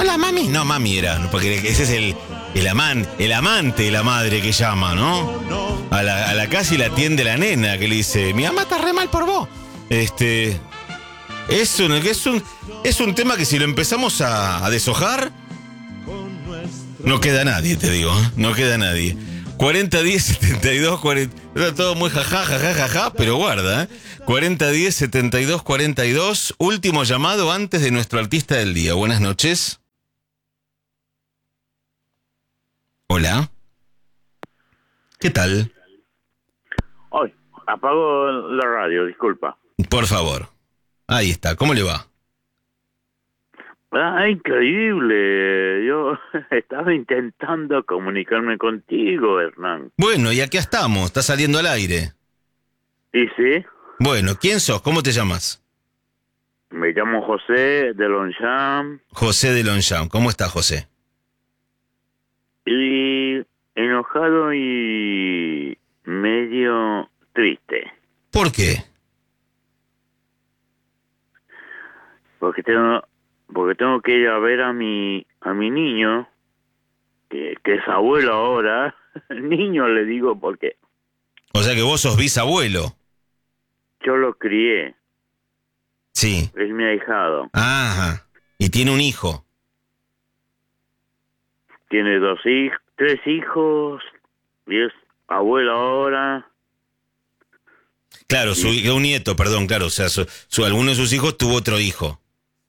hola mami. No, mami era, porque ese es el amante de la madre que llama, ¿no? A la casa y la atiende la nena que le dice, mi mamá está re mal por vos. Es un tema que si lo empezamos a deshojar, no queda nadie, te digo, ¿eh? No queda nadie. 4010-7240. Era todo muy jaja, pero guarda, ¿eh? 4010-7242. Último llamado antes de nuestro artista del día. Buenas noches. Hola. ¿Qué tal? Ay, apago la radio, disculpa. Por favor. Ahí está. ¿Cómo le va? Ah, increíble. Yo estaba intentando comunicarme contigo, Hernán. Bueno, y aquí estamos. Está saliendo al aire. ¿Y sí? Bueno, ¿quién sos? ¿Cómo te llamas? Me llamo José de Longchamp. José de Longchamp. ¿Cómo estás, José? Y enojado y medio triste. ¿Por qué? Porque tengo que ir a ver a mi niño, que es abuelo ahora. Niño le digo porque O sea que vos sos bisabuelo. yo lo crié. Sí. Es mi ahijado. Ajá. Y tiene un hijo. Tiene tres hijos y es abuelo ahora. Claro, un nieto, perdón, claro. O sea, alguno de sus hijos tuvo otro hijo.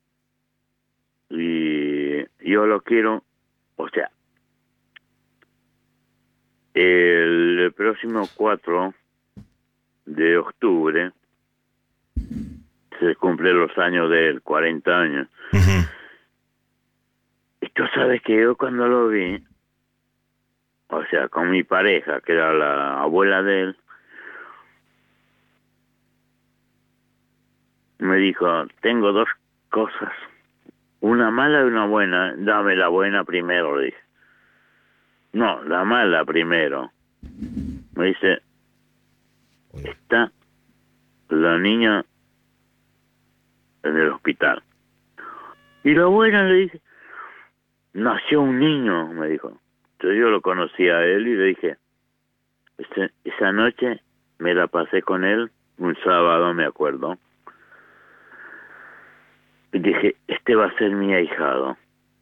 Y yo lo quiero, o sea, el próximo 4 de octubre se cumplen los años de él, 40 años. Uh-huh. Y tú sabes que yo cuando lo vi, o sea, con mi pareja, que era la abuela de él, me dijo, tengo dos cosas, una mala y una buena. Dame la buena primero, le dije. No, la mala primero. Me dice, está la niña en el hospital. Y la buena, le dije, nació un niño, me dijo. Entonces yo lo conocí a él y le dije, esa noche me la pasé con él, un sábado, me acuerdo. Y dije, este va a ser mi ahijado.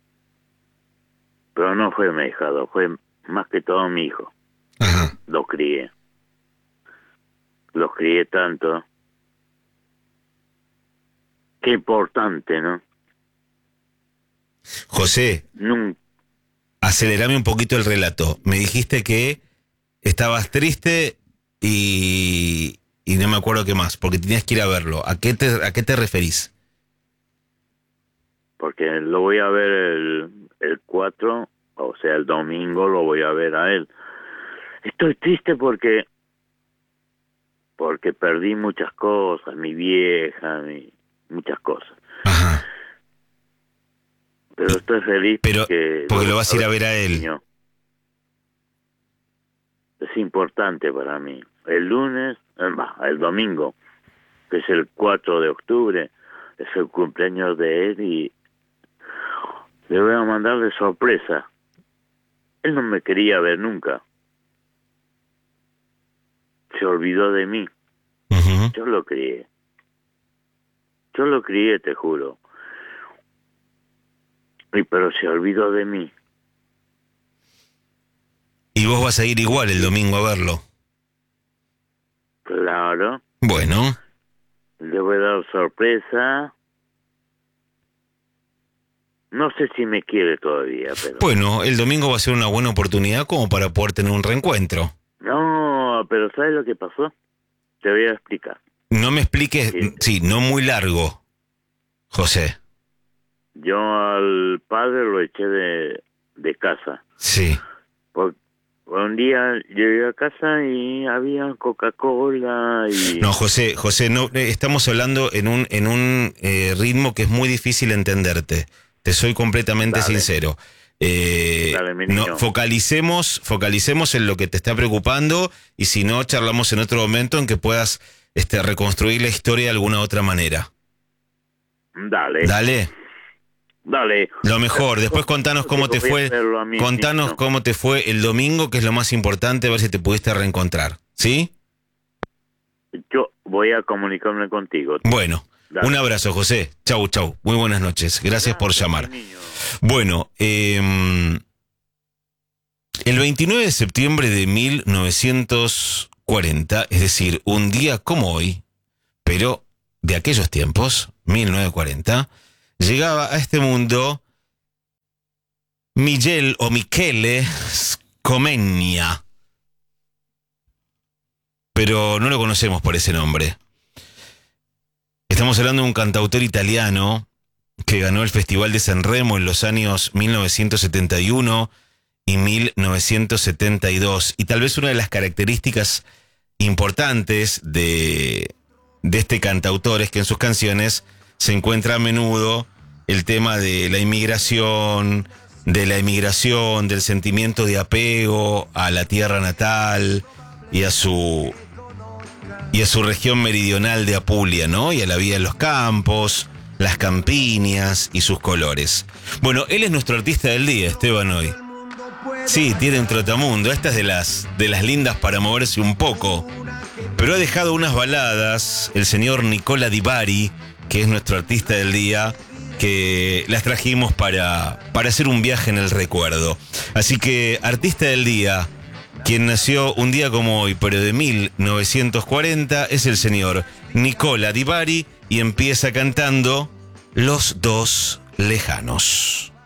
Pero no fue mi ahijado, fue más que todo mi hijo. Ajá. Los crié tanto. Qué importante, ¿no? José, acelerame un poquito el relato. Me dijiste que estabas triste y no me acuerdo qué más, porque tenías que ir a verlo. ¿A qué te referís? Porque lo voy a ver el 4, o sea, el domingo lo voy a ver a él. Estoy triste porque perdí muchas cosas, mi vieja, muchas cosas. Ajá. Pero estoy feliz porque lo vas a ir a ver a él. Niño. Es importante para mí. El domingo, que es el 4 de octubre, es el cumpleaños de él y le voy a mandar de sorpresa. Él no me quería ver nunca. Se olvidó de mí. Uh-huh. Yo lo crié, te juro. Pero se olvidó de mí. Y vos vas a ir igual el domingo a verlo. Claro. Bueno. Le voy a dar sorpresa. No sé si me quiere todavía, pero... Bueno, el domingo va a ser una buena oportunidad como para poder tener un reencuentro. No, pero ¿sabes lo que pasó? Te voy a explicar. No me expliques, sí, no muy largo, José. Yo al padre lo eché de casa. Sí. Un día llegué a casa y había Coca-Cola y... No, José, no, estamos hablando en un ritmo que es muy difícil entenderte. Te soy completamente sincero. Focalicemos en lo que te está preocupando y si no, charlamos en otro momento en que puedas reconstruir la historia de alguna otra manera. Dale. Dale. Dale. Lo mejor. Después contanos cómo te fue. Contanos cómo te fue el domingo, que es lo más importante, a ver si te pudiste reencontrar. ¿Sí? Yo voy a comunicarme contigo. Bueno, dale. Un abrazo, José. Chau. Muy buenas noches. Gracias por llamar. Bueno, el 29 de septiembre de 1940, es decir, un día como hoy, pero de aquellos tiempos, 1940, llegaba a este mundo Michele Scomegna, pero no lo conocemos por ese nombre. Estamos hablando de un cantautor italiano que ganó el Festival de Sanremo en los años 1971 y 1972. Y tal vez una de las características importantes de este cantautor es que en sus canciones se encuentra a menudo el tema de la inmigración, del sentimiento de apego a la tierra natal y a su región meridional de Apulia, ¿no? Y a la vida en los campos, las campiñas y sus colores. Bueno, él es nuestro artista del día, Esteban, hoy. Sí, tiene un trotamundo, esta es de las lindas para moverse un poco. Pero ha dejado unas baladas, el señor Nicola Di Bari, que es nuestro artista del día, que las trajimos para hacer un viaje en el recuerdo. Así que, artista del día, quien nació un día como hoy, pero de 1940, es el señor Nicola Di Bari y empieza cantando Los dos lejanos.